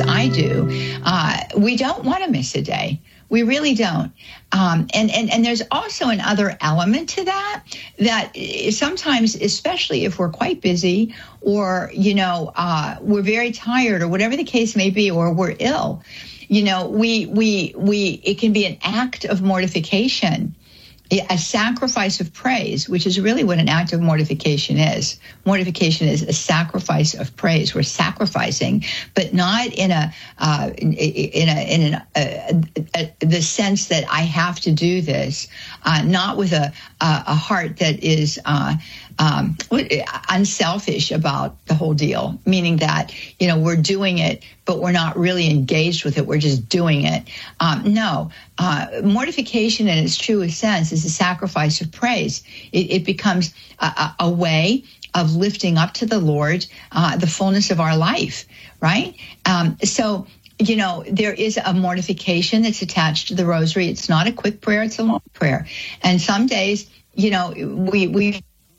I do, we don't want to miss a day. We really don't. And there's also another element to that sometimes, especially if we're quite busy or, we're very tired or whatever the case may be, or we're ill, it can be an act of mortification, a sacrifice of praise, which is really what an act of mortification is. Mortification is a sacrifice of praise. We're sacrificing, but not in the sense that I have to do this, not with a heart that is unselfish about the whole deal, meaning that, we're doing it, but we're not really engaged with it. We're just doing it. No, mortification in its truest sense is a sacrifice of praise. It becomes a way of lifting up to the Lord the fullness of our life, right? So there is a mortification that's attached to the rosary. It's not a quick prayer, it's a long prayer. And some days, we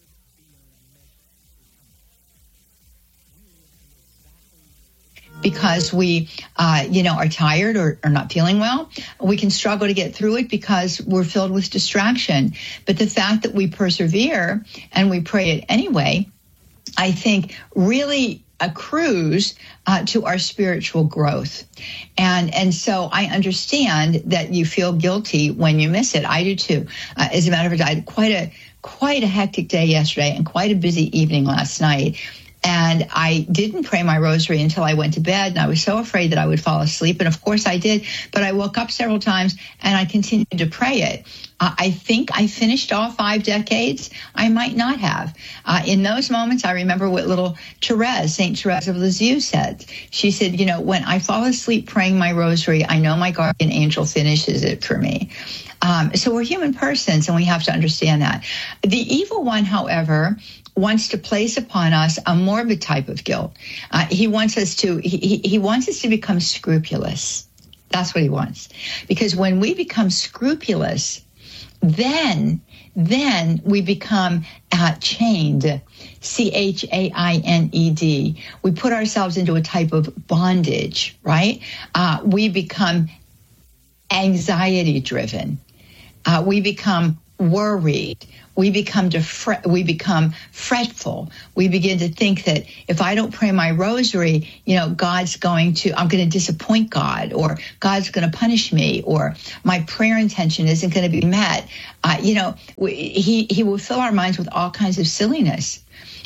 because we, are tired or not feeling well, we can struggle to get through it because we're filled with distraction. But the fact that we persevere and we pray it anyway, I think really accrues to our spiritual growth. And so I understand that you feel guilty when you miss it. I do too. As a matter of fact, I had quite a hectic day yesterday and quite a busy evening last night. And I didn't pray my rosary until I went to bed, and I was so afraid that I would fall asleep. And of course I did, but I woke up several times and I continued to pray it. I think I finished all 5 decades. I might not have. In those moments, I remember what little Saint Therese of Lisieux said. She said, when I fall asleep praying my rosary, I know my guardian angel finishes it for me. So we're human persons, and we have to understand that. The evil one, however, wants to place upon us a morbid type of guilt. He wants us to become scrupulous. That's what he wants. Because when we become scrupulous, then we become chained, chained. We put ourselves into a type of bondage, right? We become anxiety driven. We become worried. We become fretful. We begin to think that if I don't pray my rosary, I'm going to disappoint God, or God's going to punish me, or my prayer intention isn't going to be met. He will fill our minds with all kinds of silliness.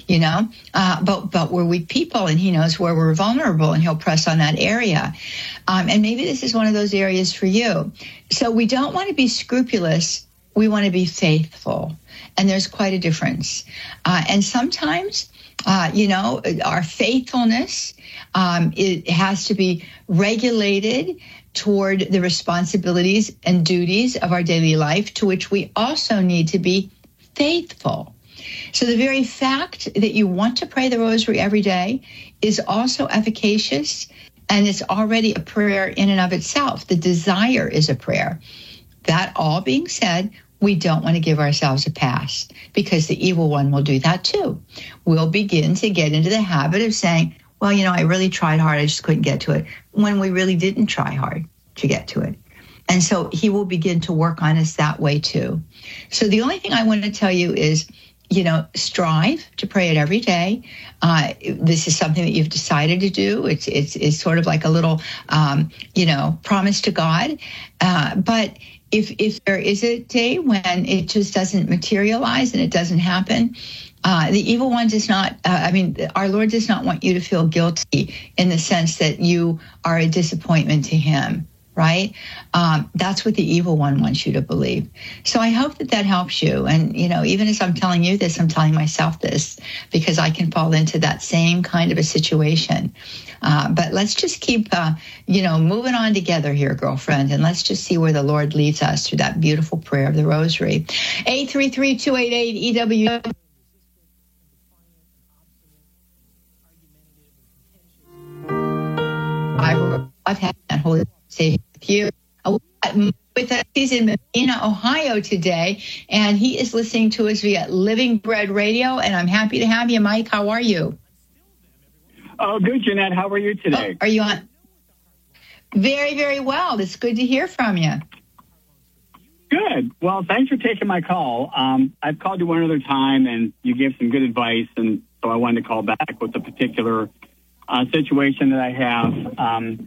But we're weak people, and he knows where we're vulnerable, and he'll press on that area. And maybe this is one of those areas for you. So we don't want to be scrupulous. We want to be faithful. And there's quite a difference. And sometimes, our faithfulness, it has to be regulated toward the responsibilities and duties of our daily life, to which we also need to be faithful. So the very fact that you want to pray the rosary every day is also efficacious, and it's already a prayer in and of itself. The desire is a prayer. That all being said, we don't want to give ourselves a pass, because the evil one will do that too. We'll begin to get into the habit of saying, well, I really tried hard, I just couldn't get to it, when we really didn't try hard to get to it. And so he will begin to work on us that way too. So the only thing I want to tell you is, strive to pray it every day. This is something that you've decided to do. It's sort of like a little, promise to God. But if there is a day when it just doesn't materialize and it doesn't happen, the evil one does not, our Lord does not want you to feel guilty in the sense that you are a disappointment to him. Right? That's what the evil one wants you to believe. So I hope that helps you. And, even as I'm telling you this, I'm telling myself this, because I can fall into that same kind of a situation. But let's just keep, moving on together here, girlfriend. And let's just see where the Lord leads us through that beautiful prayer of the rosary. 833-288-EW. I've had that whole say with you. With us, he's in Medina, Ohio today, and he is listening to us via Living Bread Radio, and I'm happy to have you, Mike. How are you? Oh, good, Jeanette. How are you today? Are you on? Very, very well. It's good to hear from you. Good. Well, thanks for taking my call. I've called you one other time, and you gave some good advice, and so I wanted to call back with a particular situation that I have.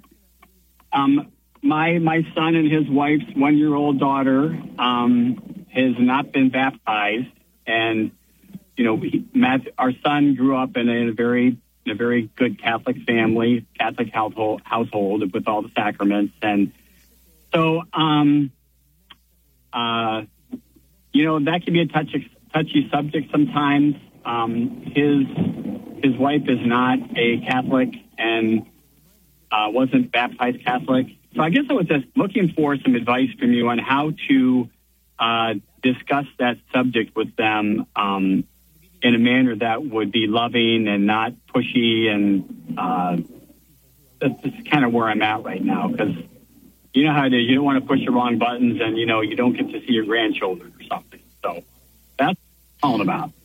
My son and his wife's 1-year-old daughter has not been baptized, and our son grew up in a very good Catholic family, Catholic household with all the sacraments, and so that can be a touchy subject sometimes. His wife is not a Catholic and wasn't baptized Catholic. So I guess I was just looking for some advice from you on how to discuss that subject with them in a manner that would be loving and not pushy. And that's kind of where I'm at right now, because you know how it is. You don't want to push the wrong buttons, and, you don't get to see your grandchildren or something. So that's what I'm calling about.